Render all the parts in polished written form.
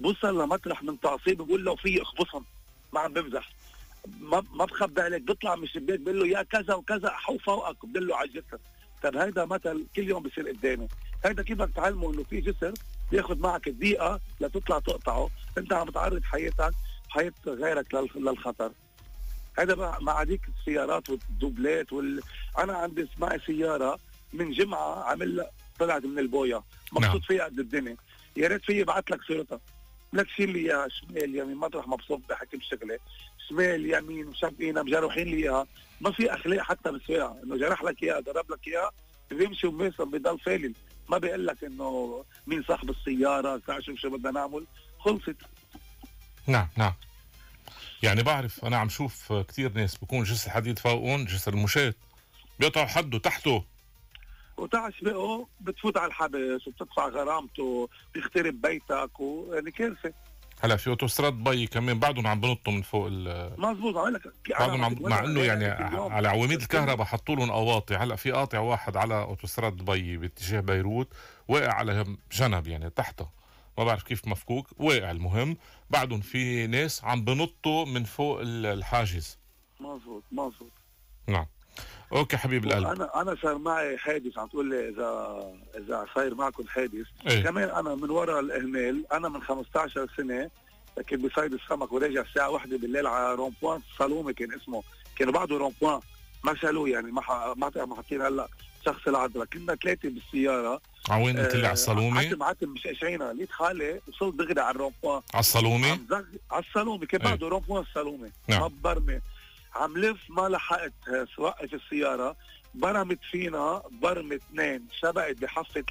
بوصل لمطرح من تعصيب بقول له في اخبصهم، ما عم بمزح، ما بخبي عليك، بيطلع من الشباك بقول له يا كذا وكذا احو فوقك، بدله على الجسر. طب هيدا مثل كل يوم بصير قدامي، هيدا كيف بدك تعلمه انه في جسر بياخذ معك دقيقه لتطلع تقطعه، انت عم تعرض حياتك حياه غيرك للخطر. هذا بقى مع هذيك السيارات والدوبلات انا عندي معي سياره من جمعه عامل طلعت من البويا مبسوط فيها قد الدنيا، يا ريت في ابعث لك صورتها، لك شيل لي اياها شمال يمين مطرح مبسوط بحكي بشغله، شمال يمين مشبقينها مجروحين لي اياها، ما في اخلاق حتى بالسواقه، انه جرح لك اياها ضرب لك اياها بيمشي وبيصل بضل فالل، ما بيقول لك انه مين صاحب السياره تعال شوف شو بدنا نعمل، خلصت. نعم نعم. يعني بعرف انا عم شوف كثير ناس بكون جسر الحديد فوقهم جسر المشاة بيقطعوا حده تحته وتعشبقه بتفوت على الحبس وبتدفع غرامته بيخترب بيتك يعني كارثه. هلا في اوتوستراد بي كمان بعدهم عم بنطوا من فوق مظبوط عم لك بعدهم مع انه يعني على عواميد الكهرباء حطوا لهم قواطع. هلا في قاطع واحد على اوتوستراد بي باتجاه بيروت واقع على جنب يعني تحته ما بعرف كيف مفكوك واقع، المهم بعدهم في ناس عم بنطوا من فوق الحاجز. مظبوط نعم. اوكي حبيب القلب. انا صار معي حادث، عم تقول لي اذا صاير معكم حادث إيه؟ كمان انا من وراء الاهمال، انا من 15 سنه كنت بصيد السمك وراجع الساعه 1 بالليل على رومبوان صالومي كان اسمه، كانوا بعده رومبوان ما شالوه يعني ما حاطين هلا شخص العذراء، كنا 3 بالسياره. وين قلت لي على الصالومي؟ عتم مش قشعينا، لقيت حالي وصلت دغري على الرومبوان على الصالومي؟ على الصالومي كان بعده رومبوان الصالومي. نعم. برمي عم لف ما لحقت توقف السيارة، برمت فينا برمة 2 شبقت بحافة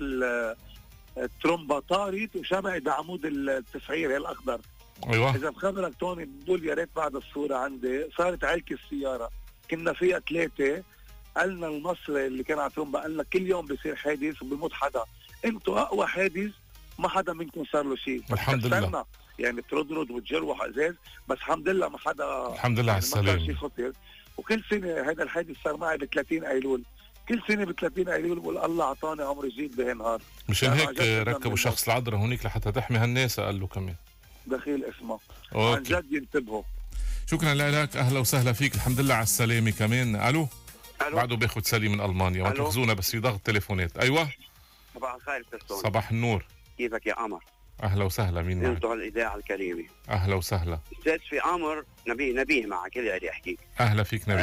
الترومبا طارت وشبقت بعمود التسعير الأخضر. أيوة. إذا بخبرك توني بقول يا ريت بعد الصورة عندي صارت علك السيارة كنا فيها 3. قالنا المصري اللي كان على ترومبا قالنا كل يوم بيصير حادث وبيموت حدا، انتوا أقوى حادث ما حدا منكم صار له شيء الحمد لله يعني تردرد وتجروح ازاز بس الحمد لله ما حدا الحمد لله على السلامة. شيء خطير. وكل سنه هذا الحادث صار معي ب 30 ايلول، كل سنه ب 30 ايلول بقول الله اعطاني عمر جديد بهالنهار. مشان هيك ركبوا شخص العذراء هونيك لحتى تحمي هالناس قال له كمان دخيل اسمه. أوكي. عن جد ينتبهوا. شكرا لك، اهلا وسهلا فيك، الحمد لله على السلامه كمان. الو بعده باخذ سليم من المانيا، ما تاخذونا بس في ضغط تليفونات. ايوه صباح الخير تستون. صباح النور، كيفك يا قمر؟ اهلا وسهلا. مين معك؟ انتوا الاذاعه الكريمه. اهلا وسهلا. استاذ في امر نبيه معك اللي بدي احكيك. اهلا فيك نبيه.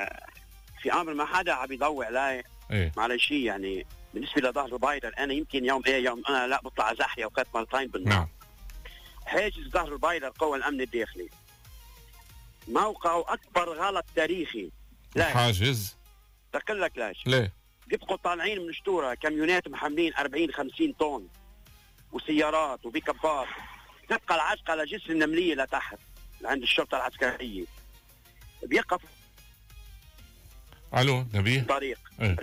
في امر ما حدا عم يضوي علي. ايه معلش شيء يعني بالنسبه لظهر البايدر انا يمكن يوم انا لا بطلع زحيه وقت مرتين بالنهار. نعم. حاجز ظهر البايدر قوى الامن الداخلي موقعه اكبر غلط تاريخي. لا حاجز تقول لك ليش؟ ليه؟ بيبقوا طالعين من شطوره كاميونات محملين 40-50 طن وسيارات وبيكابات، تبقى العجقه لجسر النمليه لتحت عند الشرطه العسكريه بيقف. الو نبيه طريق ايه؟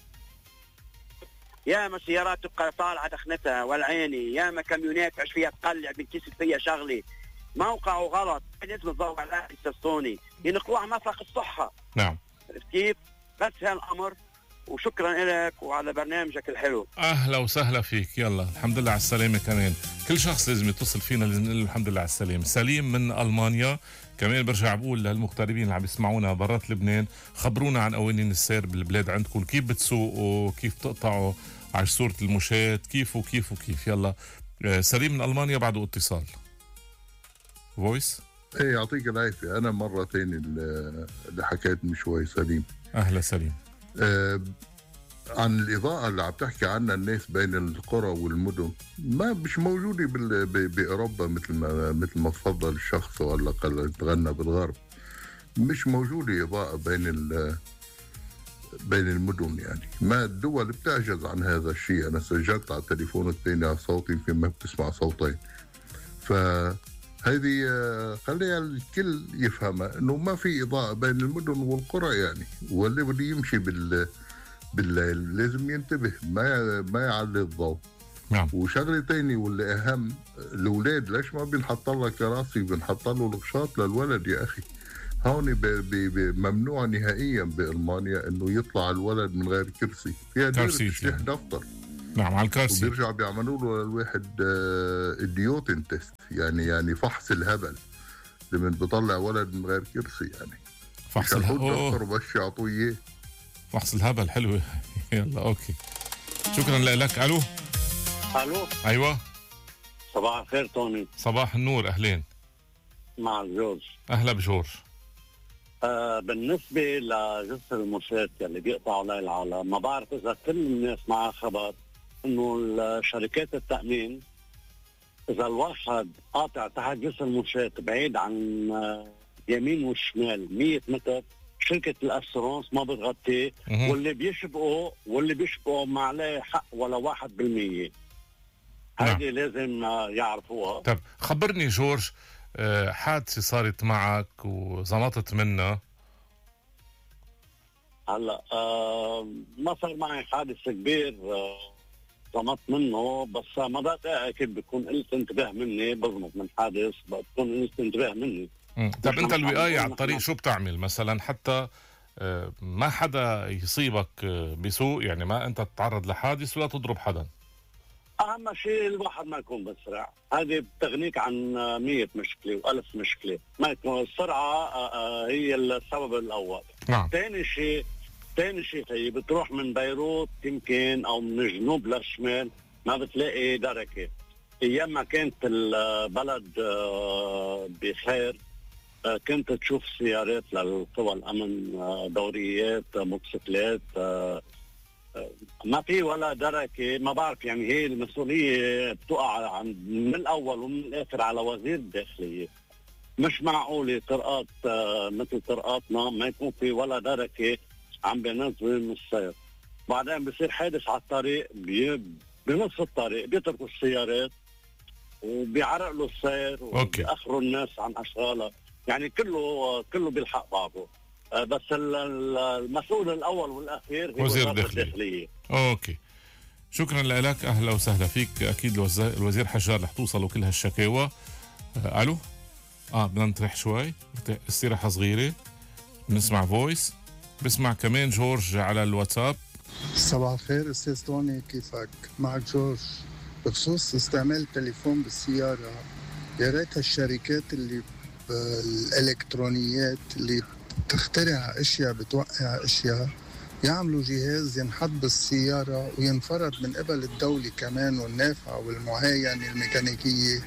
ياما سيارات تبقى طالعه دخنتها والعيني، ياما كاميونات عش فيها تقلع بنكسر فيها شغله. موقعه غلط، لازم تضوي على السستوني ينقلوه على مفرق الصحه. نعم. عرفت كيف؟ بس هالامر وشكرا لك وعلى برنامجك الحلو. اهلا وسهلا فيك. يلا الحمد لله على السلامه. كمان كل شخص لازم يتصل فينا لازم نقول له الحمد لله على السلامه. سليم من المانيا كمان برجع بقول للمغتربين اللي عم يسمعونا برات لبنان، خبرونا عن قوانين السير بالبلاد عندكم، كيف بتسوقوا، كيف تقطعوا على صورة المشاة، كيف وكيف وكيف. يلا سليم من المانيا بعده اتصال فويس. ايه يعطيك العافيه. انا مره ثانيه اللي حكيت من شوي سليم. اهلا سليم. عن الإضاءة اللي عم تحكي عنها الناس بين القرى والمدن، ما مش موجودة بأوروبا مثل ما تفضل الشخص ولا قال تغنى بالغرب. مش موجودة إضاءة بين المدن يعني. ما الدول بتعجز عن هذا الشيء. أنا سجلت على التليفون الثاني على صوتي فيما بتسمع صوتين. فهذه خليها الكل يفهمها إنه ما في إضاءة بين المدن والقرى يعني. واللي بده يمشي بالليل لازم ينتبه ما يعلي الضوء. نعم. وشغله تاني واللي اهم، الاولاد ليش ما بنحط له كراسي، بنحط له القشاط للولد يا اخي. هون ممنوع نهائيا بالمانيا انه يطلع الولد من غير كرسي، فيها تشريح دفتر. نعم على الكرسي. وبيرجعوا بيعملوا له الواحد الديوتن تيست، يعني فحص الهبل لمن بيطلع ولد من غير كرسي يعني. فحص الهبل بس يعطوه اياه. فحص الهبل حلو. يلا اوكي، شكرا لك. الو. الو. ايوه صباح الخير توني. صباح النور، اهلين. مع جورج. اهلا بجورج. بالنسبه لجسر المشاة اللي بيقطعوا عليه العالم، ما بعرف اذا كل الناس معها خبر انه شركات التامين اذا الواحد قاطع تحت جسر المشاة بعيد عن يمين والشمال 100 متر، شركه الاسيرونس ما بتغطيه، واللي بيشبقوا ما عليه حق ولا 1%. هذه لازم يعرفوها. طب خبرني جورج، حادثة صارت معك وزمطت منها؟ هلا ما صار معي حادث كبير زمطت منه، بس ما بتأكد بكون قلت انتباه مني بزمط من حادث، بكون قلت انتباه مني. طب انت الوقاية على الطريق شو بتعمل مثلا حتى ما حدا يصيبك بسوء، يعني ما انت تتعرض لحادث ولا تضرب حدا؟ اهم شيء الواحد ما يكون بسرع، هذه بتغنيك عن 100 مشكله و1000 مشكله، ما يكون السرعه هي السبب الاول. نعم. ثاني شيء هي بتروح من بيروت يمكن او من الجنوب للشمال ما بتلاقي دركه. ايام ما كانت البلد بخير كنت تشوف سيارات للقوى الامن، دوريات، موتوسيكلات، ما في ولا دركه. ما بعرف، يعني هي المسؤوليه بتقع من الاول ومن الاخر على وزير الداخليه. مش معقوله طرقات مثل طرقاتنا ما يكون في ولا دركه عم بينظم السير، بعدين بصير حادث على الطريق، بنص الطريق بيتركوا السيارات وبيعرقلوا السير وبيأخروا الناس عن اشغالها، يعني كله بيلحق بعضه. بس المسؤول الاول والاخير هو وزير الداخليه. اوكي، شكرا لك، اهلا وسهلا فيك. اكيد الوزير حجار رح توصلوا كل هالشكاوى. الو. بدنا نطرح شوي استراحه صغيره، بنسمع فويس، بسمع كمان جورج على الواتساب. صباح الخير استاذ توني، كيفك؟ معك جورج. بخصوص استعمال التليفون بالسياره، يا ريت هالشركات اللي الالكترونيات اللي بتخترع اشياء بتوقع اشياء يعملوا جهاز ينحط بالسياره وينفرد من قبل الدوله كمان والنافعه والمعاينه الميكانيكيه.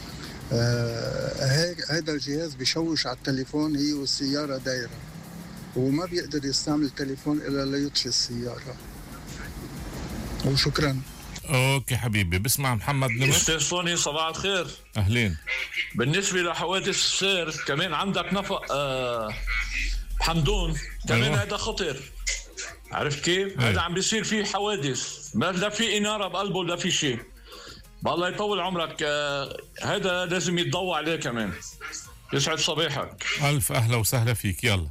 هذا الجهاز بيشوش على التليفون هي والسياره دايره، وما بيقدر يستعمل التليفون الا ليطفي السياره. وشكرا. اوكي حبيبي، بسمع محمد نمر. استاذ توني صباح الخير. اهلين. بالنسبه لحوادث السير كمان عندك نفق حمدون كمان. هذا خطر، عرفت كيف؟ هذا عم بيصير فيه حوادث، ما لا في اناره بقلبه لا في شيء. والله يطول عمرك، هذا لازم يتضوى عليه كمان. يسعد صباحك. الف اهلا وسهلا فيك. يلا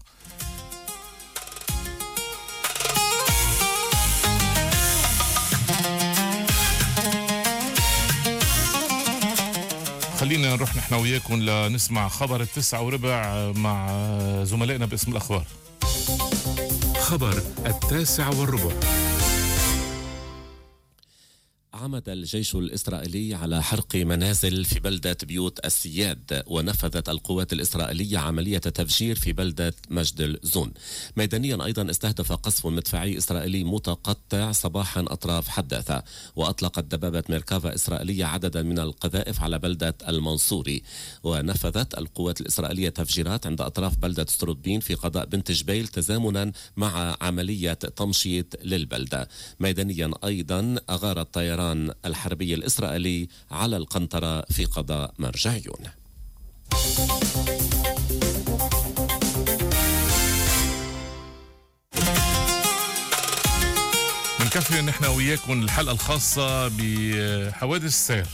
خلينا نروح نحن وياكم لنسمع خبر 9:15 مع زملائنا باسم الأخبار. خبر 9:15. عمد الجيش الإسرائيلي على حرق منازل في بلدة بيوت السياد، ونفذت القوات الإسرائيلية عملية تفجير في بلدة مجد الزون. ميدانيا أيضا استهدف قصف مدفعي إسرائيلي متقطع صباحا أطراف حداثة، وأطلقت دبابة ميركافا إسرائيلية عددا من القذائف على بلدة المنصوري. ونفذت القوات الإسرائيلية تفجيرات عند أطراف بلدة ستروبين في قضاء بنت جبيل تزامنا مع عملية تمشيط للبلدة. ميدانيا أيضا أغار الطيران الحربي الإسرائيلي على القنطرة في قضاء مرجعيون. بنكفي نحن وياكم الحلقة الخاصة بحوادث السير.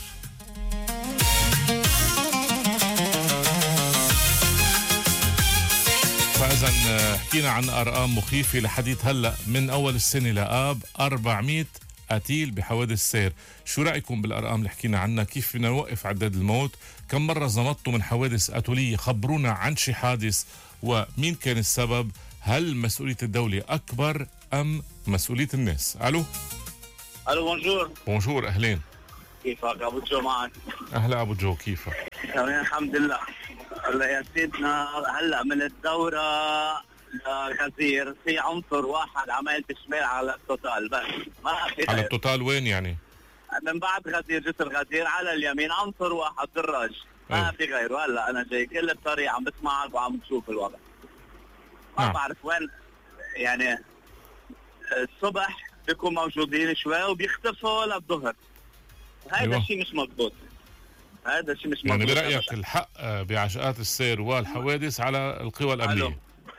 فإذا حكينا عن أرقام مخيفة لحديث هلأ من أول السنة لآب 400 قتيل بحوادث السير. شو رأيكم بالأرقام اللي حكينا عنها؟ كيف بدنا نوقف عداد الموت؟ كم مرة زمطتوا من حوادث قتلية؟ خبرونا عن شي حادث ومين كان السبب. هل مسؤولية الدولة أكبر أم مسؤولية الناس؟ ألو. الو بونجور. بونجور، اهلين. كيفك ابو جو؟ معك. اهلا ابو جو، كيفك؟ تمام الحمد لله. هلا يا سيدنا، هلا من الدورة لغزير في عنصر واحد عمال تشمل على التوتال بس، ما في على التوتال وين يعني؟ من بعد غزير، جسر غزير على اليمين عنصر واحد دراج، ما في غيره. هلا انا جاي كل الطريق عم بسمعك وعم بشوف الوضع. ما بعرف وين يعني. الصبح بيكون موجودين شوي وبيختفوا للظهر. هذا الشيء مش مضبوط. هذا الشيء مش يعني مضبوط. برأيك الحق بعجقات السير والحوادث على القوى الأمنية؟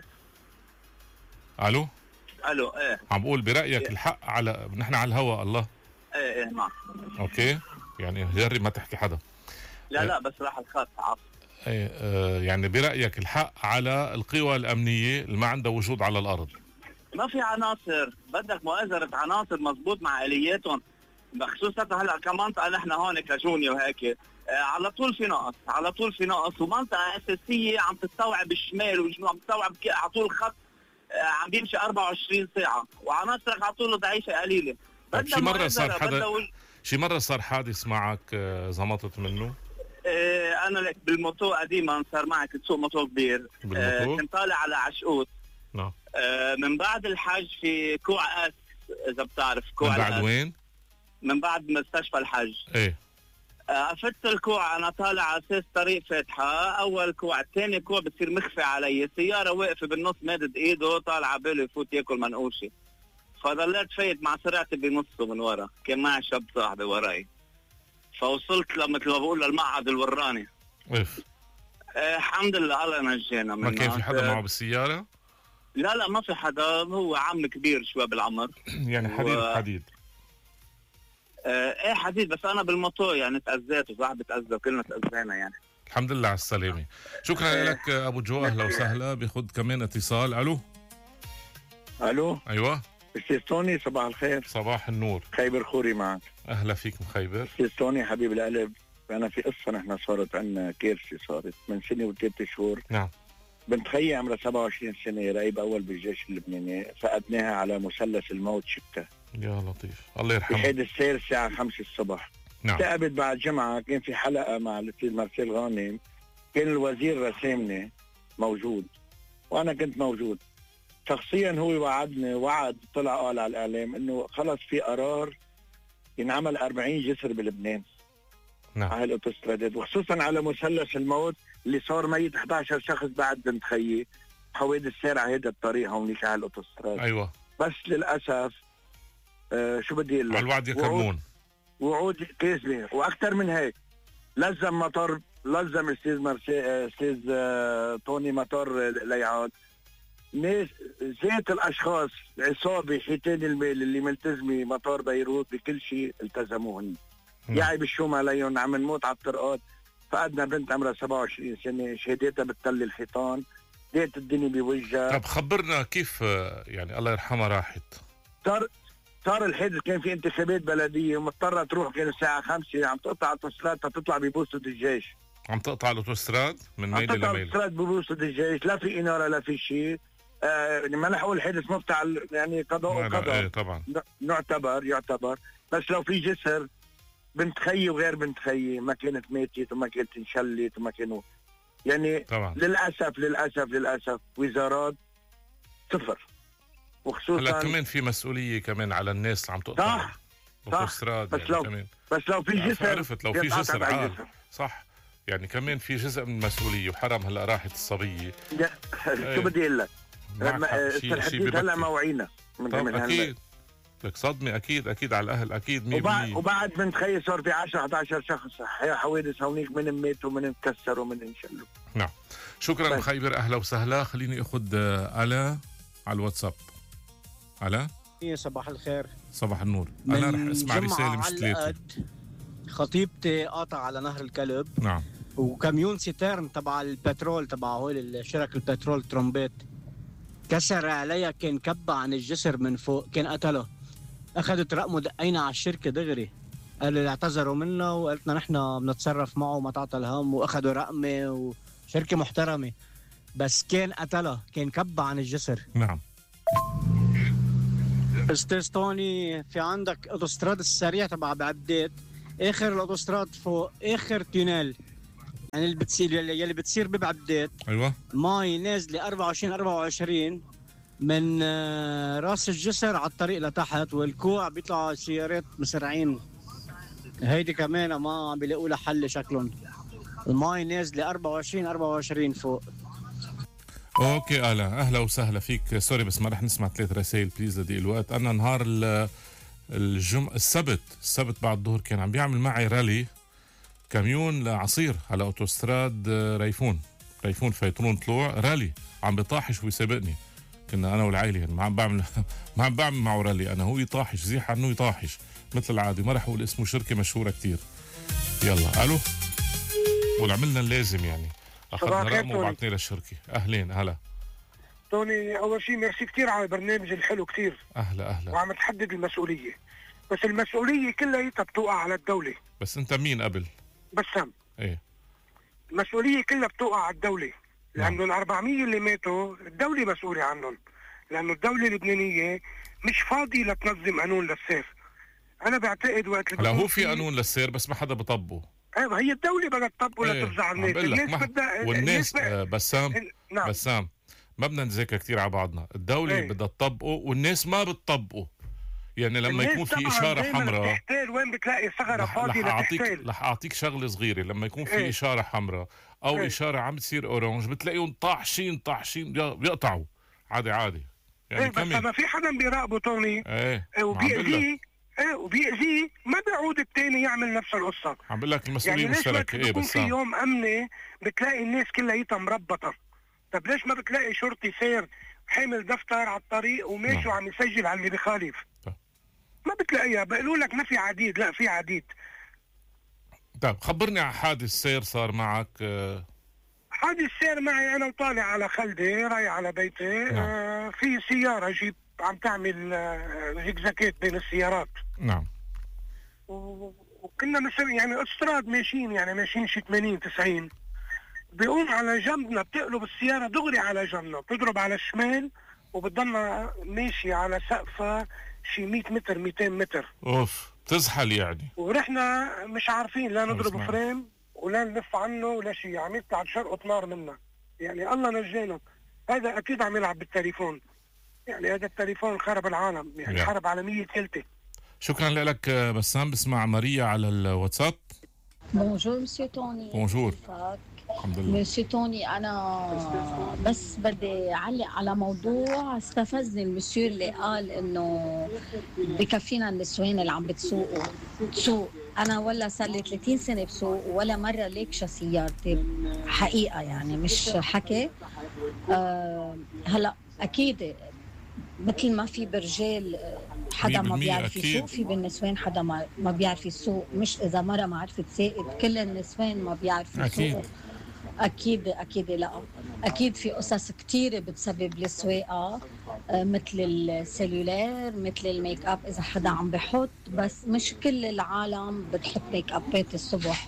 الو ايه عم بقول برأيك الحق على نحن على الهواء الله؟ ايه نعم. اوكي، يعني جرب ما تحكي حدا. لا بس راح الخط عفوا. يعني برأيك الحق على القوى الأمنية اللي ما عندها وجود على الأرض؟ ما في عناصر، بدك مؤازرة عناصر مضبوط مع آلياتهم، بخصوصا هلا كمنطقة نحن هون كجوني وهيك على طول في نقص، على طول في نقص، ومنطقة أساسية عم تستوعب الشمال والجنوب، عم تستوعب على طول الخط عم بيمشي 24 ساعة، وعناصرك على طول ضعيفة قليلة. طيب شي مرة صار حادث معك زمطت منه؟ أنا لك بالموتو قديما صار معي، كنت سوق موتو كبير. كنت طالع على عشقوت. نعم. من بعد الحج في كوع اس، اذا بتعرف كوع. من بعد وين؟ من بعد مستشفى الحج. ايه. قفلت الكوع، انا طالع على اساس طريق فاتحه، اول كوع، ثاني كوع بتصير مخفي علي، سياره واقفه بالنص مادد ايده طالع على باله يفوت ياكل منقوشه، فضليت فايت مع سرعتي بنصه من ورا، كان معي شاب صاحبي وراي، فوصلت مثل ما بقول للمقعد الوراني. الحمد لله الله نجانا منه. ما كان في حدا معه بالسياره؟ لا ما في حدا، هو عم كبير شوي بالعمر يعني حديد ايه حديد، بس انا بالموتور يعني تأذيت وصاحبي تأذى وكلنا تأذينا يعني. الحمد لله على السلامة. شكرا لك ابو جو، اهلا وسهلا. بياخد كمان اتصال. الو. ايوه استاذ توني، صباح الخير. صباح النور. خيبر خوري معك. اهلا فيك مخيبر. استاذ توني حبيب القلب، انا في قصه نحن صارت عندنا كارثه، صارت من سنه و3 شهور. نعم. بنت خيي عمرها 27 سنه، رقيب اول بالجيش اللبناني، فقدناها على مثلث الموت شكا. يا لطيف الله يرحمه. بحيد السير الساعه 5 الصبح. نعم. تعبت بعد جمعه، كان في حلقه مع الاستاذ مارسيل غانم، كان الوزير رسامني موجود وانا كنت موجود. شخصيا هو وعدني وعد، طلع قال على الاعلام انه خلص في قرار ينعمل 40 جسر بلبنان. نعم. على الاوتوسترادات، وخصوصا على مثلث الموت اللي صار ميت 11 شخص بعد بنت خيي، حوادث سير على هذا الطريق هونيك على الاوتوستراد. ايوه. بس للاسف شو بدي اقول لك، الوعد يكرمون، وعود كاذبه، واكثر من هيك. لزم استاذ توني مطار ليعاد، ناس ذات الاشخاص عصابه حيتان المال اللي ملتزمه مطار بيروت بكل شيء التزموهن. يعني بالشوم عليهم، عم نموت على الطرقات. فقدنا بنت عمرها 27 سنه، شهادتها بتطل الحيطان، ديت الدنيا بوجهها. طب خبرنا كيف يعني الله يرحمها راحت. صار الحادث، كان في انتخابات بلديه ومضطره تروح، كان الساعه 5 عم تقطع الاوتوستراد تطلع ببوسطة الجيش. عم تقطع الاوتوستراد من ميل لميل. الاوتوستراد ببوسطة الجيش، لا في اناره لا في شيء. ما لحقوا الحادث مفتعل، يعني قضاء وقدر. ايه طبعا يعتبر بس لو في جسر بنت خيي وغير بنت خيي ما كانت ماتت وما كانت انشلت وما كانوا يعني طبعا. للاسف وزارات صفر. وخصوصا هلا كمان في مسؤوليه كمان على الناس اللي عم تقطع الاوتوستراد. بس يعني لو في جسر، عرفت لو في جسر صح، يعني كمان في جزء من المسؤوليه. وحرام هلا راحت الصبيه. شو بدي اقول لك، الحديث هلا موعينا من اكيد لك صدمه، اكيد على الاهل، اكيد 100%. وبعد بنت خيي صار في 10-11 شخص حوادث هونيك، من ماتوا ومن انكسروا ومن انشلوا. نعم. شكرا مخيبر، اهلا وسهلا. خليني اخذ على الواتساب. صباح الخير. صباح النور. انا رح اسمع رساله مش 3. خطيبتي قاطع على نهر الكلب. نعم. وكاميون سيترن تبع البترول، تبع هول شركة البترول ترومبيت، كسر عليها، كان كبة عن الجسر من فوق، كان قتله. اخذت رقمه، دقينا على الشركة دغري، قالوا اعتذروا منا وقلتنا نحن بنتصرف معه وما تعطى الهم، واخذوا رقمي، وشركة محترمة، بس كان قتله، كان كبة عن الجسر. نعم. استاذ توني، في عندك اوتوستراد السريع تبع بعبدات، اخر الاوتوستراد فوق اخر تونيل، يعني اللي بتصير يلي بتصير ببعبدات. ايوه ماي نازله 24 من راس الجسر على الطريق لتحت، والكوع بيطلعوا سيارات مسرعين. هيدي كمان ما عم بيلاقوا لها حل شكلهم. الماي نازله 24 فوق. اوكي اهلا وسهلا فيك. سوري بس ما رح نسمع 3 رسائل بليز لضيق الوقت. انا نهار السبت بعد الظهر كان عم بيعمل معي رالي كاميون لعصير على اوتوستراد ريفون فيطرون طلوع رالي، عم بيطاحش ويسابقني. كنا انا والعائله يعني ما عم بعمل معه رالي، انا هو يطاحش زيح عنه يطاحش مثل العادي. ما رح اقول اسمه، شركه مشهوره كتير. يلا الو، وعملنا اللازم يعني، اخذنا رقمه وبعثناه للشركه. اهلين هلا توني. اول شيء ميرسي كثير على البرنامج الحلو كثير. اهلا وعم تحدد المسؤوليه، بس المسؤوليه كلها بتوقع على الدوله. بس انت مين قبل؟ بسام. ايه المسؤوليه كلها بتوقع على الدوله، لانه ال 400 اللي ماتوا الدوله مسؤوله عنهم، لانه الدوله اللبنانيه مش فاضيه لتنظم قانون للسير. انا بعتقد وقت هلا هو في قانون للسير بس ما حدا بطبقه. ايوه هي الدوله بدها تطبقه لتفزع الناس. الناس بدها والناس بسام ما بدنا نذاكر كثير على بعضنا. الدوله بدها تطبقه والناس ما بتطبقه. يعني لما يكون في اشاره حمراء وين بتلاقي ثغره فاضيه لتحتال. رح اعطيك شغله صغيره. لما يكون في اشاره حمراء او اشاره عم تصير اورانج بتلاقيهم طاحشين بيقطعوا عادي يعني بس ما في حدا بيراقبه توني. وبيأذيه ما بيعود الثاني يعمل نفس القصه. عم بقول لك المسؤوليه مشتركه. يعني بس في يوم امنه بتلاقي الناس كلها مربطه. طب ليش ما بتلاقي شرطي سير حامل دفتر على الطريق وماشي وعم يسجل على اللي بخالف؟ ما بتلاقيها. بيقولوا لك ما في عديد. لا في عديد. طيب خبرني عن حادث سير صار معك. حادث سير معي انا وطالع على خلدي رايح على بيتي. في سياره جيب عم تعمل زكزاكات بين السيارات. نعم. وكنا يعني استراد ماشيين شي 80-90. بيقوم على جنبنا بتقلب السياره دغري على جنبنا، بتضرب على الشمال وبتضلنا ماشي على سقفها شي 100 متر 200 متر. اوف بتزحل يعني. ورحنا مش عارفين لا نضرب فريم ولا نلف عنه ولا شيء. عم يطلع شرقة نار منا. يعني الله نجينا. هذا اكيد عم يلعب بالتليفون. يعني هذا التليفون خرب العالم. يعني حرب عالمية ثالثة. شكرا لك بسام. بسمع ماريا على الواتساب. بونجور مسيو توني. بونجور. الحمد لله. مسيو توني، أنا بس بدي أعلق على موضوع استفزني المسيو اللي قال إنه بكفينا النسوان اللي عم بتسوق. أنا ولا صار لي 30 سنة بسوق ولا مرة ليكشة سيارتي حقيقة، يعني مش حكي. هلا أكيد مثل ما في برجال حدا ما بيعرف يسوق، في بالنسوان حدا ما بيعرف يسوق. مش إذا مرة ما عرفت تساقط كل النسوان ما بيعرفوا يسوقوا. أكيد لا، أكيد في قصص كتيرة بتسبب السواقة، مثل السيلولار، مثل الميك اب إذا حدا عم بحط. بس مش كل العالم بتحط ميك ابات الصبح.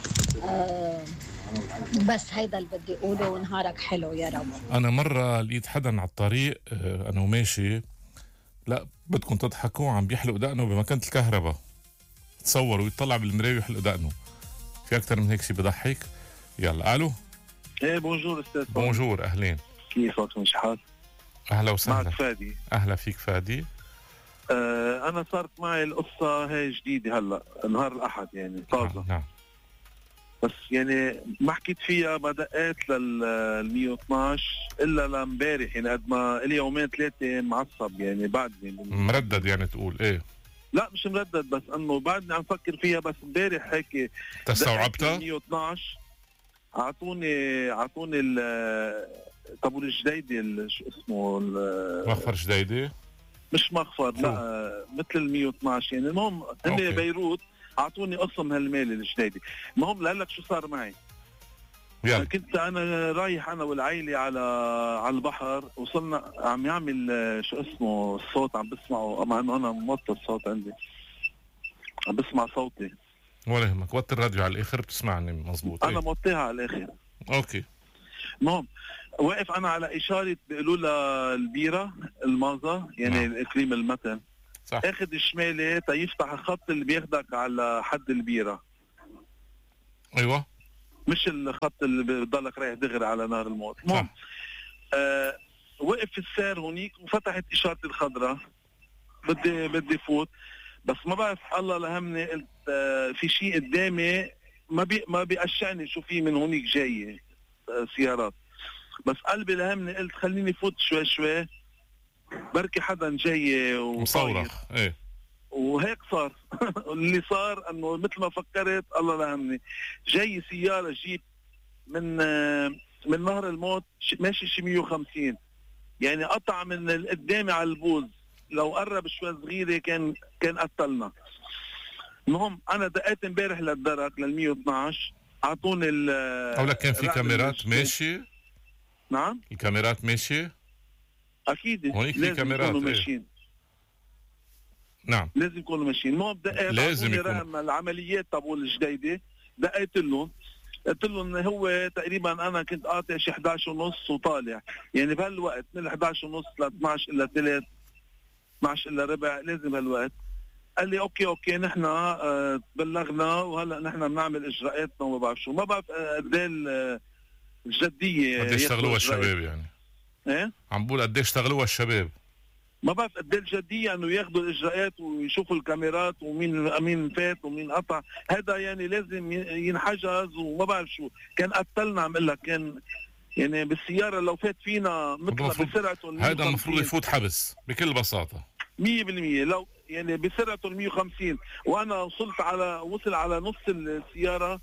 بس هيدا اللي بدي أقوله. ونهارك حلو يا رب. أنا مرة لقيت حدا على الطريق أنا وماشي، لا بدكم تضحكوا، عم بيحلق دقنه بمكانة الكهرباء. تصوروا يطلع بالمراية ويحلق دقنه. في أكتر من هيك شيء بضحك. يلا الو. ايه بونجور استاذ. بونجور اهلين. كيفك مش حال؟ اهلا وسهلا. معك فادي. اهلا فيك فادي. انا صارت معي القصه هاي جديده هلا نهار الاحد يعني طازه. نعم. بس يعني ما حكيت فيها، ما دقيت لل 112 الا لامبارح، يعني قد ما لي يومين 3 معصب يعني بعدني مردد يعني تقول ايه؟ لا مش مردد، بس انه بعدني عم فكر فيها. بس امبارح هيك تستوعبتها؟ 112 اعطوني طابور الجديدي شو اسمه مخفر جديدي؟ مش مخفر لا مثل ال 112 يعني. المهم هن بيروت اعطوني قسم هالمال الجديدي. المهم لقلك شو صار معي. يلا. كنت انا رايح انا والعائله على البحر، وصلنا عم يعمل شو اسمه الصوت عم بسمعه، مع انه انا موطي الصوت عندي عم بسمع صوتي. ولا يهمك، وطي الراديو على الاخر بتسمعني مزبوط. انا موطيها على الاخر. اوكي. المهم واقف انا على اشاره بيقولوا لها البيره المازا يعني الاقليم المتن صح. اخذ الشمالي تيفتح الخط اللي بياخدك على حد البيره. ايوه مش الخط اللي بضلك رايح دغري على نهر الموت. المهم وقف السير هونيك وفتحت اشاره الخضراء بدي فوت، بس ما بعرف الله لهمني قلت في شيء قدامي ما بيقشعني شو في من هونيك جاي سيارات، بس قلبي لهمني قلت خليني فوت شوي شوي بركي حدا جاي وصورخ. ايه وهيك صار. اللي صار انه مثل ما فكرت الله لهمني جاي سياره جيب من نهر الموت ماشي شي 150 يعني قطع من القدامي على البوز، لو قرب شوي صغيره كان قتلنا. المهم انا دقيت امبارح للدرك لل 112 اعطوني اولا كان في كاميرات ماشيه. نعم الكاميرات ماشيه اكيد هونيك في كاميرات ماشيين. نعم لازم يكونوا ماشيين. المهم دقيت لازم يكون رقم العمليات تبول الجديده دقيت لهم قلت لهم هو تقريبا انا كنت قاطع شي 11 ونص وطالع يعني بهالوقت من 11 ونص ل 12 الا 3 12 الا ربع لازم هالوقت. قال لي اوكي نحن بلغنا وهلا نحن بنعمل اجراءاتنا وما بعرف شو. ما بعرف قد ايه الجديه قد ايش اشتغلوها الشباب يعني. ايه عم بقول قد ايش اشتغلوها الشباب. ما بعرف قد ايه الجديه انه ياخذوا الاجراءات ويشوفوا الكاميرات ومين فات ومين قطع. هذا يعني لازم ينحجز وما بعرف شو. كان قتلنا عم اقول لك كان يعني بالسياره لو فات فينا مثل بسرعته هذا المفروض يفوت حبس بكل بساطه 100%. لو يعني بسرعته 150 وانا وصل على نص السياره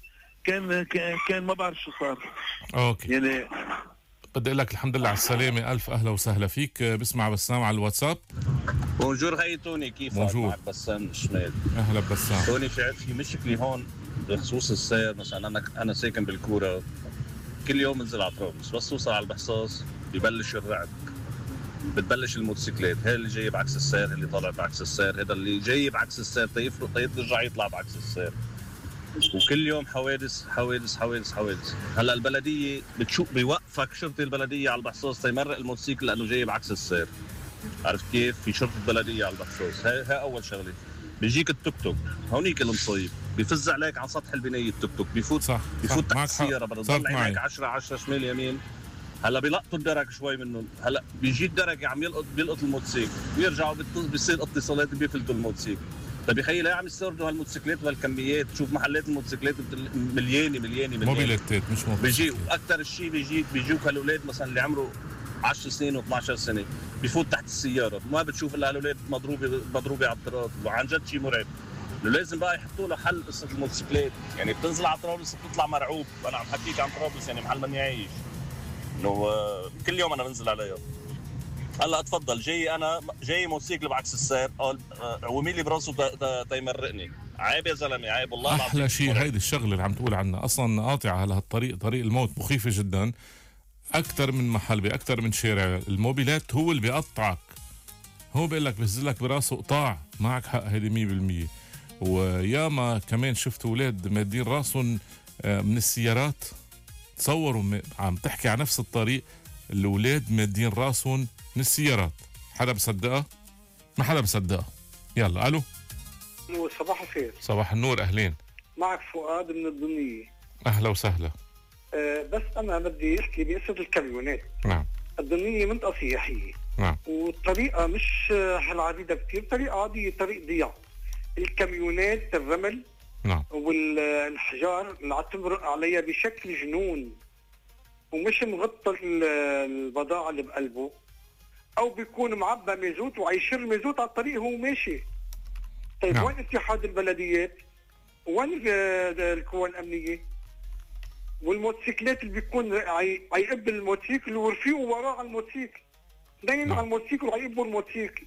كان ما بعرف شو صار. اوكي يعني بدي اقول لك الحمد لله على السلامه. الف اهلا وسهلا فيك. بسمع بسام على الواتساب. بونجور هاي توني كيفك؟ بونجور بسام الشمال. اهلا بسام. توني في مشكله هون بخصوص السير. مثلا انا ساكن بالكوره كل يوم انزل على طرابلس بس توصل على البحصاص ببلش الرعد بتبلش الموتوسيكلات. هي اللي جاي بعكس السير اللي طالع بعكس السير هذا اللي جاي بعكس السير يرجع يطلع بعكس السير وكل يوم حوادث حوادث حوادث حوادث. هلا البلديه بتشوف بيوقفك شرطي البلديه على البحصاص تيمرق الموتوسيكل لانه جاي بعكس السير. عرفت كيف؟ في شرطه بلديه على البحصاص. هي اول شغله. بيجيك التوك توك هونيك المصيب بيفز عليك عن سطح البنايه التوك توك بيفوت تحت السياره بضل عينك 10 شمال يمين. هلا بيلقطوا الدرج شوي منهم. هلا بيجي الدرج عم بيلقط الموتوسيكل بيرجعوا بيصير اتصالات بيفلتوا الموتوسيكل. طيب يخيل عم يستوردوا هالموتوسيكلات وهالكميات. تشوف محلات الموتوسيكلات مليانه موبيلتات مش موتوسيكلات. بيجي واكثر شيء بيجوك هالولاد مثلا اللي عمره 10 سنين و12 سنه بيفوت تحت السياره ما بتشوف الا هالولاد مضروبه على الطراد. وعن جد شيء مرعب. لازم بقى يحطوا له حل قصه الموتوسيكلات. يعني بتنزل على طرابلس بتطلع مرعوب. انا عم حكيك عن طرابلس يعني محل ماني عايش انه كل يوم انا بنزل عليها. هلا اتفضل جاي موتوسيكل بعكس السير ومين اللي براسه تيمرقني. عيب يا زلمه عيب والله العظيم. احلى شيء هيدي الشغله اللي عم تقول عنها اصلا قاطعه على هالطريق. طريق الموت مخيفه جدا. اكثر من محل باكثر من شارع الموبيلات هو اللي بيقطعك. هو بيقول لك بيهز لك براسه قطاع. معك حق هيدي 100%. وياما كمان شفت اولاد مادين راسهم من السيارات. تصوروا عم تحكي على نفس الطريق الاولاد مادين راسهم من السيارات. حدا بصدقها؟ ما حدا بصدقها. يلا الو. صباح الخير. صباح النور اهلين. معك فؤاد من الدنيا. اهلا وسهلا. بس انا بدي احكي بقصه الكاميونات. نعم. الدنيا منطقه سياحيه. نعم. والطريقه مش هالعريضه كثير، طريقه عاديه، طريق ضياع. الكاميونات الرمل نعم والحجار اللي عم تمرق عليها بشكل جنون ومش مغطى البضاعه اللي بقلبه او بيكون معبى مازوت وعيشر مازوت على الطريق وهو ماشي. طيب نعم. وين اتحاد البلديات؟ وين القوى الامنيه؟ والموتوسيكلات اللي بيكون عيقبل الموتوسيكل ورفيقه وراه على الموتوسيكل. اثنين نعم. على الموتوسيكل وعيقبوا الموتوسيكل.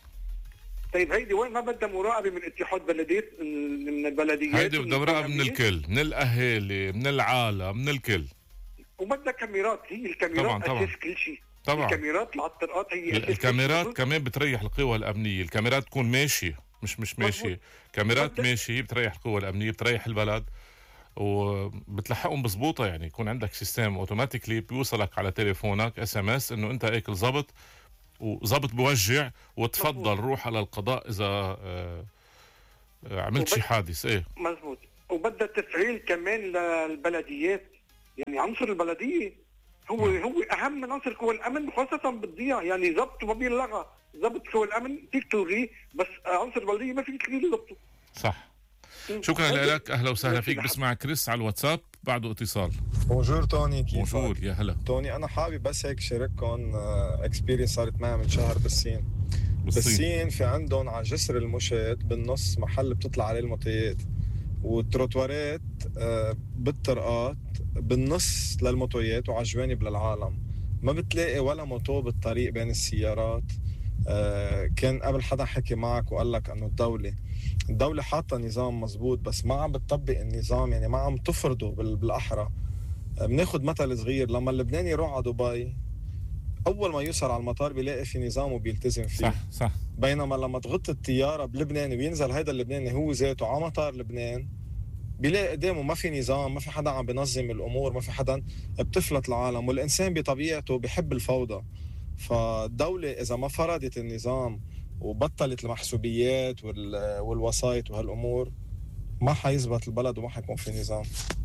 طيب هيدي وين ما بدها مراقبه من اتحاد بلديات من البلديات؟ هيدي بدها مراقبه من الكل، من الاهالي، من العالم، من الكل. وبدها كاميرات. هي الكاميرات طبعا. اساس كل شيء. طبعا الكاميرات على الطرقات هي الكاميرات كمان بتريح القوى الامنيه. الكاميرات تكون ماشيه مش ماشيه. كاميرات ماشيه بتريح القوى الامنيه بتريح البلد. وبتلحقهم بزبوطة، يعني يكون عندك سيستم اوتوماتيكلي بيوصلك على تليفونك SMS انه انت هيك زبط وزبط بوجع وتفضل روح على القضاء اذا عملت شي حادث. ايه مزبوط. وبدها تفعيل كمان للبلديات، يعني عنصر البلدية هو اهم من عنصر قوى الامن، خاصة بتضيع، يعني ضبطه ما بيلغى، ضبط قوى الامن فيك تلغيه بس عنصر البلدية ما فيك تلغيه ضبطه. صح. شكرا لك، اهلا وسهلا فيك. بسمع كريس على الواتساب بعده اتصال. بونجور توني، كيفك؟ بونجور، يا هلا توني. انا حابب بس هيك شارككم اكسبيرينس صارت معي من شهر بالصين. في عندهم على جسر المشاة بالنص محل بتطلع عليه الموتويات، والتروتوارات بالطرقات بالنص للموتويات وعلى الجوانب للعالم. ما بتلاقي ولا موتو بالطريق بين السيارات. كان قبل حدا حكي معك وقال لك انه الدولة حاطة نظام مزبوط بس ما عم بتطبق النظام، يعني ما عم تفرضه بالأحرى. بناخد مثل صغير، لما اللبناني يروح على دبي أول ما يوصل على المطار بيلاقي في نظام وبيلتزم فيه. صح. بينما لما تغط الطيارة بلبنان وينزل هيدا اللبناني هو ذاته على مطار لبنان بيلاقي قدامه ما في نظام، ما في حدا عم بينظم الأمور، ما في حدا بتفلت العالم، والإنسان بطبيعته بيحب الفوضى. فالدولة إذا ما فرضت النظام وبطلت المحسوبيات والوسائط وهالأمور ما حيزبط البلد وما حيكون في نظام.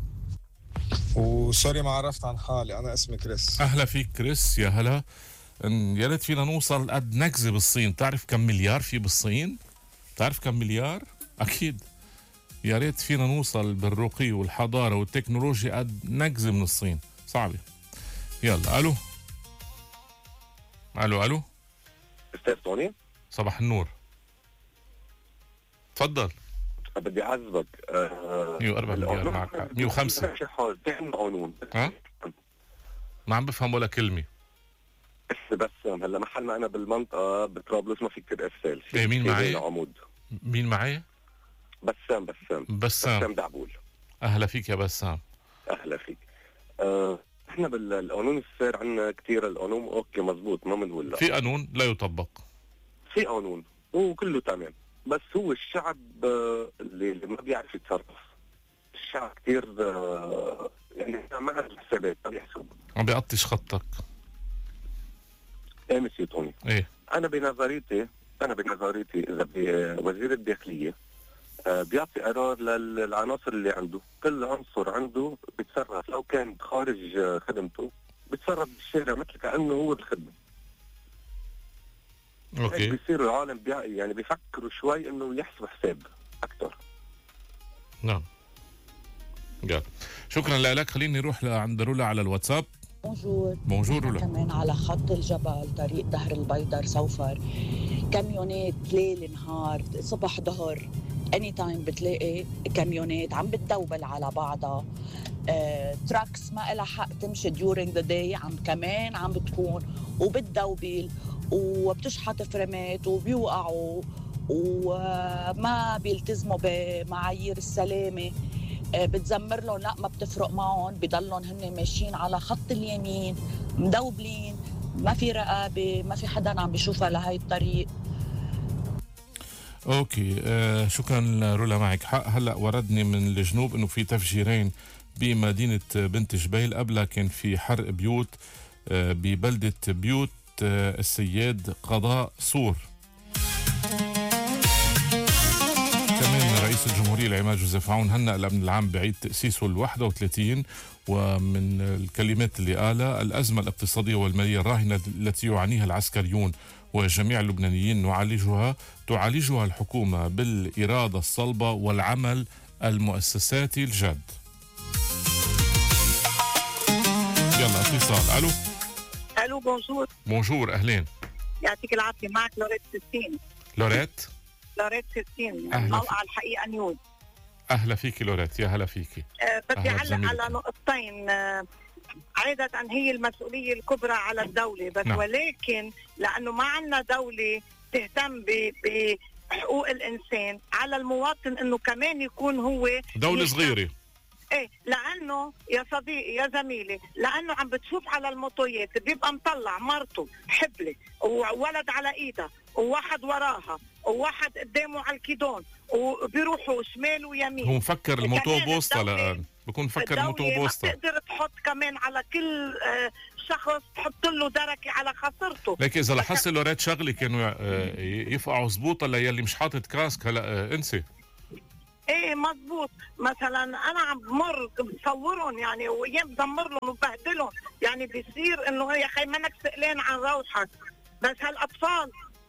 وسوري ما عرفت عن حالي، أنا اسمي كريس. أهلا فيك كريس، يا هلا. يا ريت فينا نوصل قد نكزة بالصين. تعرف كم مليار في بالصين؟ تعرف كم مليار؟ أكيد. يا ريت فينا نوصل بالرقي والحضارة والتكنولوجيا قد نكزة من الصين. صعبة. يلا ألو أستاذ توني، صباح النور، تفضل. بدي أعذبك 104 مليار معك 105. قانون ما عم بفهم ولا كلمة. بس هلا محلنا أنا بالمنطقة بطرابلس ما فيك ترسل. إيه مين معي؟ عمود. مين معي؟ بسام دعبول. أهلا فيك يا بسام. أهلا فيك. احنا بالقانون السير عنا كثير. القانون اوكي مزبوط، ما بنقول لا. في قانون لا يطبق. في قانون وكله تمام، بس هو الشعب اللي ما بيعرف يتصرف. الشعب كثير يعني ما عنده حسابات، ما بيحسب. عم بيقطش خطك. ايه مسيو توني. ايه. انا بنظريتي اذا وزير الداخلية بيعطي قرار للعناصر اللي عنده، كل عنصر عنده بيتصرف، لو كان خارج خدمته بيتصرف بالشارع مثل كأنه هو الخدمة. اوكي. بيصير العالم يعني بيفكروا شوي انه يحسبوا حساب اكثر. نعم. يلا شكرا لك. خليني نروح عند رولا على الواتساب. بونجور رولا. كمان على خط الجبل طريق دهر البيدر سوفر كاميونات ليل نهار صبح ظهر اني تايم بتلاقي كاميونات عم بتدوبل على بعضها. تراكس ما لها حق تمشي during the day كمان عم بتكون وبتدوبل وبتشحط فريمات وبيوقعوا وما بيلتزموا بمعايير السلامة. بتزمر لهم لا ما بتفرق معهم، بضلهم هن ماشيين على خط اليمين مدوبلين، ما في رقابة، ما في حدا عم بيشوفها لهي الطريق. اوكي. شكرا رولا، معك حق. هلا وردني من الجنوب انه في تفجيرين بمدينة بنت جبيل، قبلها كان في حرق بيوت ببلدة بيوت السياد قضاء صور. كمان رئيس الجمهورية العماد جوزيف عون هنأ الأمن العام بعيد تأسيسه ال31، ومن الكلمات اللي قالها: الأزمة الاقتصادية والمالية الراهنة التي يعانيها العسكريون وجميع اللبنانيين تعالجها الحكومة بالإرادة الصلبة والعمل المؤسساتي الجاد. يلا اتصال. الو بونجور اهلين. يعطيك العافيه، معك لوريت 60. لوريت 60 من موقع الحقيقه نيوز. اهلا فيكي لوريت، يا هلا فيكي. بدي اعلق على نقطتين. عادة هي المسؤولية الكبرى على الدولة بس نعم. ولكن لأنه ما عندنا دولة تهتم بحقوق الإنسان، على المواطن إنه كمان يكون هو دولة صغيرة. ايه، لانه يا صديقي يا زميلي، لانه عم بتشوف على الموتويات بيبقى مطلع مرته حبلة وولد على ايدها وواحد وراها وواحد قدامه على الكيدون وبيروحوا شمال ويمين. هو مفكر الموتو بوسطة الآن، بكون مفكر الموتو بوسطة. ما بتقدر تحط كمان على كل شخص تحط له دركة على خسرته. لكن إذا لاحظت له ريت شغلة كانوا يفقعوا زبوطة للي مش حاطط كاسك. هلا انسي. ايه مزبوط. مثلا انا عم بمر بصورهم يعني وايام بدمر لهم وبهدلهم، يعني بيصير انه يا اخي منك سئلان عن روحك. بس هالاطفال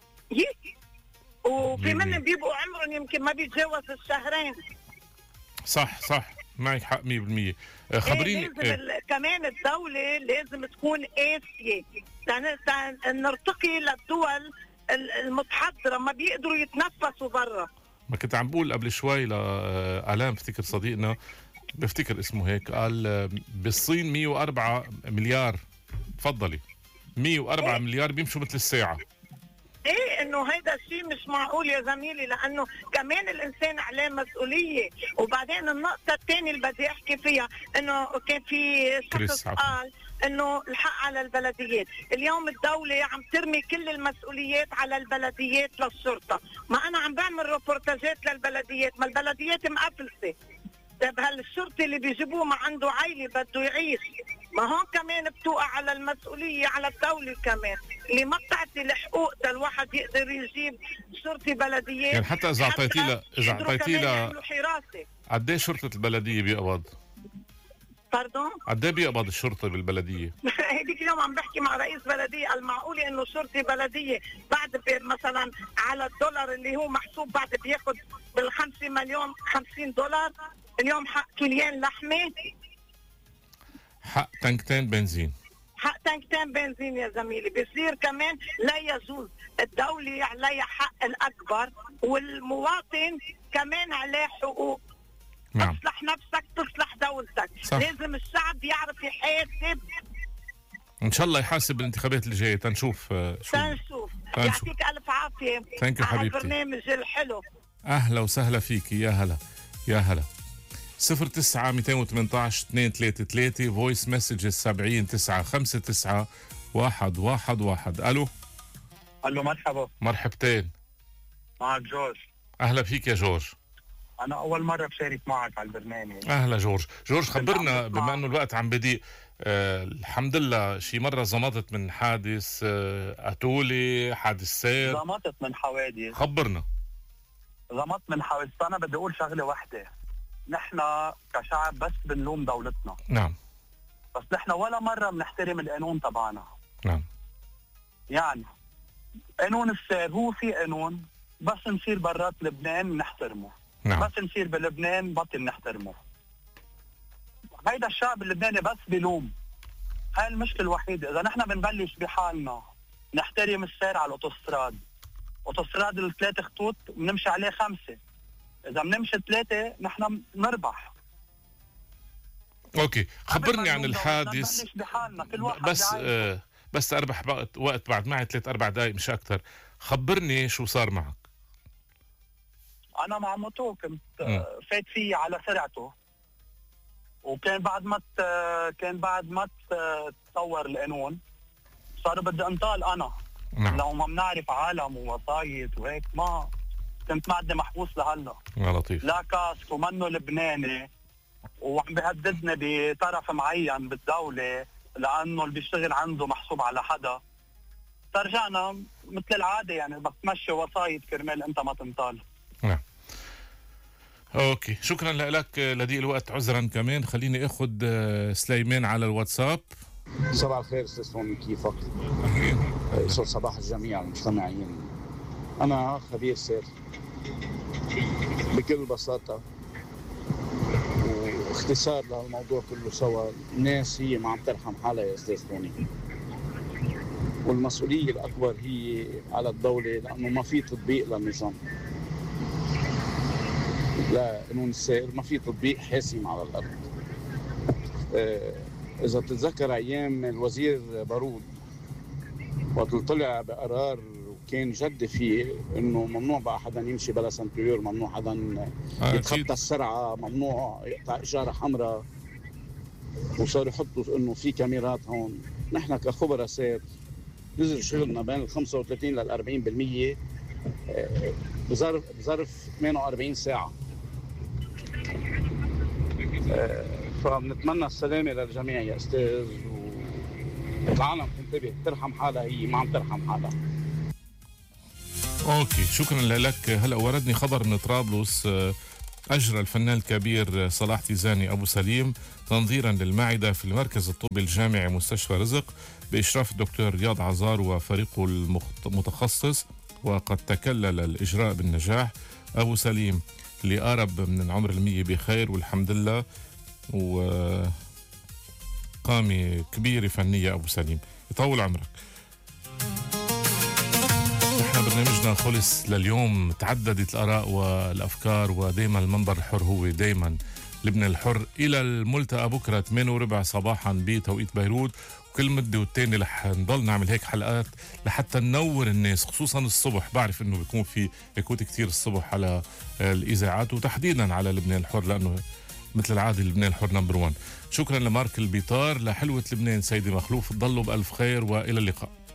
وفي منهم بيبقوا عمرهم يمكن ما بيتجاوز الشهرين. صح معك حق 100%. خبريني كمان الدولة لازم تكون قاسية نرتقي للدول المتحضرة ما بيقدروا يتنفسوا برا. ما كنت عم بقول قبل شوي لآلام، بفتكر صديقنا بفتكر اسمه هيك، قال بالصين 104 مليار. تفضلي. 104 مليار بيمشوا مثل الساعة. ايه انه هيدا الشيء مش معقول يا زميلي، لانه كمان الانسان عليه مسؤوليه. وبعدين النقطه الثانيه اللي بدي احكي فيها انه كان في شخص قال انه الحق على البلديات. اليوم الدوله عم ترمي كل المسؤوليات على البلديات للشرطه. ما انا عم بعمل روبورتاجات للبلديات، ما البلديات مقفلسه. طيب هالشرطي اللي بيجيبوه ما عنده عائله بده يعيش، ما هون كمان بتوقع على المسؤولية على الدولة كمان اللي ما بتعطي الحقوق الواحد يقدر يجيب شرطي بلديات. يعني حتى إذا أعطيتي له حراسة. قد ايه شرطة البلدية بيقبض؟ باردون؟ قد ايه بيقبض الشرطة بالبلدية؟ هذيك اليوم عم بحكي مع رئيس بلدية، المعقول انه شرطي بلدية بعد مثلا على الدولار اللي هو محسوب بعد بياخد بال5 مليون $50 اليوم حق كيليان لحمة، حق تانكتين بنزين، حق تانكتين بنزين يا زميلي. بيصير كمان لا يجوز. الدولة عليها حق الأكبر والمواطن كمان عليه حقوق. نعم. تصلح نفسك تصلح دولتك. صح. لازم الشعب يعرف يحاسب. إن شاء الله يحاسب بالانتخابات اللي جاية. تنشوف. يعطيك ألف عافية على البرنامج الحلو. أهلا وسهلا فيك. يا هلا 09 218 233 فويس مسجز 70 959 111. الو مرحبتين. معك جورج. اهلا فيك يا جورج. انا اول مره بشارك معك على البرنامج. اهلا جورج. خبرنا بما انه الوقت عم بضيق. الحمد لله شي مره زمطت من حادث قتولي، حادث سير. زمطت من حوادث. خبرنا. زمطت من حوادث. انا بدي اقول شغله واحده، نحن كشعب بس بنلوم دولتنا. نعم. بس نحن ولا مرة بنحترم القانون تبعنا. نعم. يعني قانون السير هو في قانون، بس نصير برات لبنان نحترمه. نعم. بس نصير بلبنان بطل نحترمه. هيدا الشعب اللبناني بس بلوم. هاي المشكلة الوحيدة. إذا نحن بنبلش بحالنا نحترم السير على الأوتوستراد، أوتوستراد ال3 خطوط بنمشي عليه 5، إذا بنمشي 3 نحن نربح. اوكي، خبرني عن الحادث. بس اربح وقت بعد معي 3-4 دقائق مش اكثر. خبرني شو صار معك. انا مع موتو كنت فات فيه على سرعته، وكان بعد ما تصور القانون صار بدي انطال انا. نعم. لو ما بنعرف عالم ووسايط وهيك ما كنت معدي محبوس لهلا. يا لطيف. لا كاسك ومنه لبناني، وعم بيهددني بطرف معين بالدولة لأنه اللي بيشتغل عنده محسوب على حدا. ترجعنا مثل العادة يعني بس تمشي وسايط كرمال أنت ما تنطال. نعم. أوكي، شكرا لك. لضيق الوقت عذرا كمان. خليني أخذ سليمان على الواتساب. صباح الخير أستاذ فهمي، كيفك؟ يسعد صباح الجميع المستمعين. أنا خبير سير بكل بساطة واختصار للموضوع كله سوا. الناس هي ما عم ترحم حالها يا أستاذ فوني، والمسؤولية الأكبر هي على الدولة، لأنه ما في تطبيق للنظام، لا قانون السير ما في تطبيق حاسم على الأرض. إذا تتذكر أيام الوزير بارود وقت طلع بقرار وكان جد فيه إنه ممنوع بقى حدا يمشي بلا سنتور، ممنوع حدا يتخطى السرعة، ممنوع يقطع إشارة حمراء، وصاروا يحطوا إنه في كاميرات هون. نحن كخبراء سير نزل شغلنا بين 35 لل 40% بظرف 48 ساعة. فبنتمنى السلامة للجميع يا أستاذ، والعالم تنتبه ترحم حالها، هي ما عم ترحم حالها. اوكي، شكرا لك. هلا وردني خبر من طرابلس. أجرى الفنان الكبير صلاح تيزاني أبو سليم تنظيرا للمعدة في المركز الطبي الجامعي مستشفى رزق بإشراف الدكتور رياض عزار وفريقه المتخصص، وقد تكلل الإجراء بالنجاح. أبو سليم اللي قارب من العمر 100 بخير والحمد لله، وقامة كبيرة فنية أبو سليم، يطول عمرك. نحن برنامجنا خلص لليوم. تعددت الآراء والأفكار، ودايما المنبر الحر هو دايما لبنان الحر. إلى الملتقى بكرة 8:15 صباحا بتوقيت بيروت، وكل مدة والتاني رح نضل نعمل هيك حلقات لحتى ننور الناس، خصوصا الصبح. بعرف انه بيكون في يكوت كتير الصبح على الإذاعات، وتحديدا على لبنان الحر، لأنه مثل العادة لبنان الحر نمبر 1. شكرا لمارك البيطار، لحلوة لبنان سيدي مخلوف. تضلوا بألف خير وإلى اللقاء.